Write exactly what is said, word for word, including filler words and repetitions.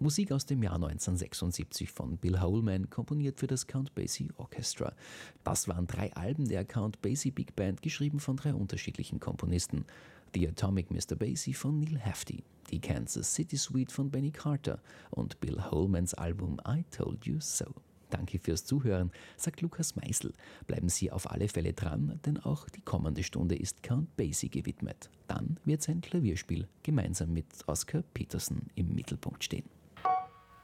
Musik aus dem Jahr neunzehnhundertsechsundsiebzig von Bill Holman, komponiert für das Count Basie Orchestra. Das waren drei Alben der Count Basie Big Band, geschrieben von drei unterschiedlichen Komponisten. The Atomic Mister Basie von Neil Hefti, die Kansas City Suite von Benny Carter und Bill Holmans Album I Told You So. Danke fürs Zuhören, sagt Lukas Meisel. Bleiben Sie auf alle Fälle dran, denn auch die kommende Stunde ist Count Basie gewidmet. Dann wird sein Klavierspiel gemeinsam mit Oscar Peterson im Mittelpunkt stehen.